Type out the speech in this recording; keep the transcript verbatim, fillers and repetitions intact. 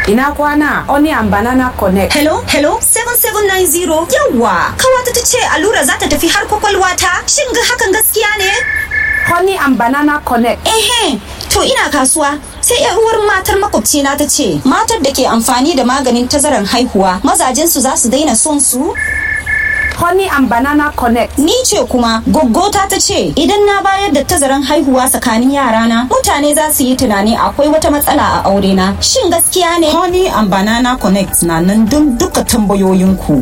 Ina kwana Honey and Banana Connect. Hello, hello, seven seven nine zero. Yawwa, kawata ta ce allura za ta tafi har kwakwalwa ta. Shin ga hakan gaskiya ne? Honey and Banana Connect. Ehe, to ina kasuwa. Sai yar uwar matar makwabcina ta ce, matar da ke amfani da maganin tazaran haihuwa, mazajensu za su daina son su? Honey and Banana Connect. Ni ce kuma goggota ta ce idan na bayar da tazaran haihuwa tsakanin yarana mutane za su yi tunani akwai wata matsala a aure na. Shin gaskiya ne? Honey and Banana Connect na nan don duka tambayoyinku.